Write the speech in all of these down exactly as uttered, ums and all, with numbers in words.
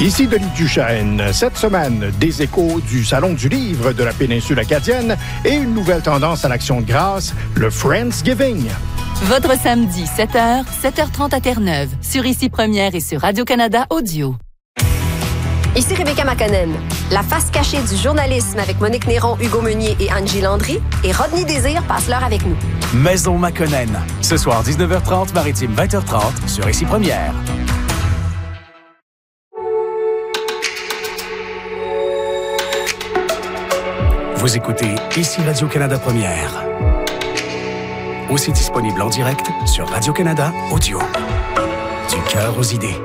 Ici Denis Duchesne. Cette semaine, des échos du Salon du livre de la péninsule acadienne et une nouvelle tendance à l'action de grâce, le Friendsgiving. Votre samedi, sept heures, sept heures trente à Terre-Neuve, sur Ici Première et sur Radio-Canada Audio. Ici Rebecca McConnell. La face cachée du journalisme avec Monique Néron, Hugo Meunier et Angie Landry et Rodney Désir passe l'heure avec nous. Maison McConnell. Ce soir, dix-neuf heures trente, Maritime, vingt heures trente, sur Ici Première. Vous écoutez Ici Radio-Canada Première. Aussi disponible en direct sur Radio-Canada Audio. Du cœur aux idées.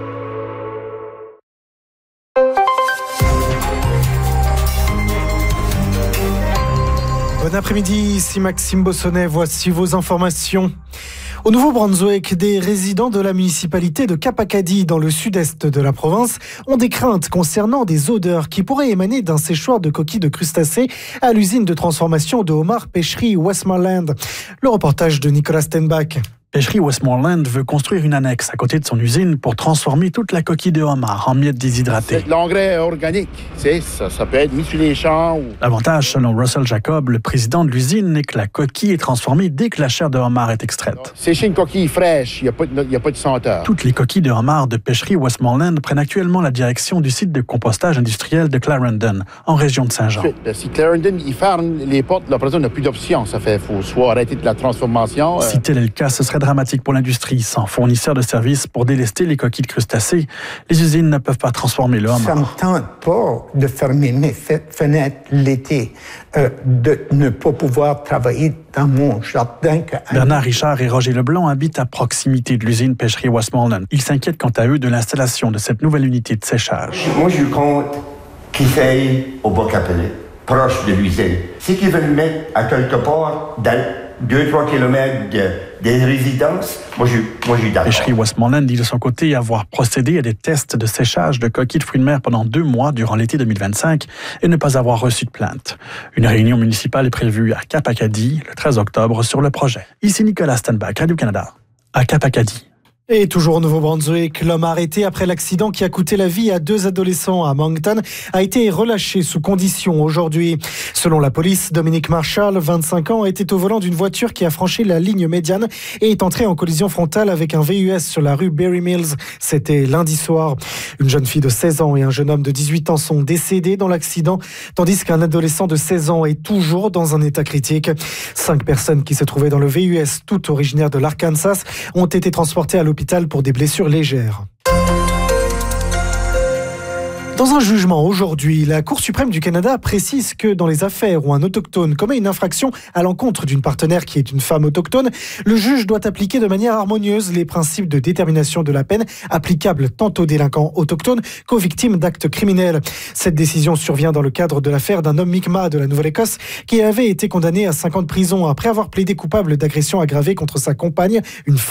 Bon après-midi, ici Maxime Bossonnet, voici vos informations. Au Nouveau-Brunswick, des résidents de la municipalité de Cap Acadie, dans le sud-est de la province, ont des craintes concernant des odeurs qui pourraient émaner d'un séchoir de coquilles de crustacés à l'usine de transformation de homards Pêcherie Westmoreland. Le reportage de Nicolas Stenbach. Pêcherie Westmoreland veut construire une annexe à côté de son usine pour transformer toute la coquille de homard en miettes déshydratées. C'est de l'engrais organique, c'est ça, ça peut être mis sur les champs. Ou... L'avantage, selon Russell Jacob, le président de l'usine, est que la coquille est transformée dès que la chair de homard est extraite. Sécher une coquille fraîche, il n'y a, a pas de senteur. Toutes les coquilles de homard de Pêcherie Westmoreland prennent actuellement la direction du site de compostage industriel de Clarendon, en région de Saint-Jean. Si Clarendon, ils ferment les portes, la personne n'a plus d'option. Ça fait qu'il faut soit arrêter de la transformation. Euh... Si tel est le cas, ce serait dramatique pour l'industrie. Sans fournisseur de services pour délester les coquilles de crustacés, les usines ne peuvent pas transformer le homard. Ça ne me tente pas de fermer mes fenêtres l'été, euh, de ne pas pouvoir travailler dans mon jardin. Bernard Richard et Roger Leblanc habitent à proximité de l'usine Pêcherie Westmoreland. Ils s'inquiètent quant à eux de l'installation de cette nouvelle unité de séchage. Moi, je compte qu'ils aillent au Bas-Capelais, proche de l'usine. C'est qu'ils veulent le mettre à quelque part dans deux à trois kilomètres de, des résidences. Moi, je, moi, je suis d'accord. Pêcherie Westmoreland dit de son côté avoir procédé à des tests de séchage de coquilles de fruits de mer pendant deux mois durant l'été deux mille vingt-cinq et ne pas avoir reçu de plainte. Une réunion municipale est prévue à Cap Acadie le treize octobre sur le projet. Ici Nicolas Stenbach, Radio-Canada, à Cap Acadie. Et toujours au Nouveau-Brunswick, l'homme arrêté après l'accident qui a coûté la vie à deux adolescents à Moncton a été relâché sous condition aujourd'hui. Selon la police, Dominique Marshall, vingt-cinq ans, était au volant d'une voiture qui a franchi la ligne médiane et est entré en collision frontale avec un V U S sur la rue Berry Mills. C'était lundi soir. Une jeune fille de seize ans et un jeune homme de dix-huit ans sont décédés dans l'accident, tandis qu'un adolescent de seize ans est toujours dans un état critique. Cinq personnes qui se trouvaient dans le V U S, toutes originaires de l'Arkansas, ont été transportées à l'hôpital pour des blessures légères. Dans un jugement aujourd'hui, la Cour suprême du Canada précise que dans les affaires où un autochtone commet une infraction à l'encontre d'une partenaire qui est une femme autochtone, le juge doit appliquer de manière harmonieuse les principes de détermination de la peine applicables tant aux délinquants autochtones qu'aux victimes d'actes criminels. Cette décision survient dans le cadre de l'affaire d'un homme Mi'kmaq de la Nouvelle-Écosse qui avait été condamné à cinq ans de prison après avoir plaidé coupable d'agression aggravée contre sa compagne, une